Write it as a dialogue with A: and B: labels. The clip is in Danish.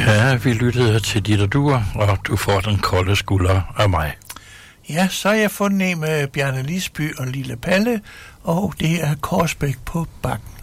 A: Ja, vi lyttede til dit og du, og du får den kolde skulder af mig.
B: Ja, så har jeg fundet en med Bjarne Lisby og Lille Palle, og det er Korsbæk på Bakken.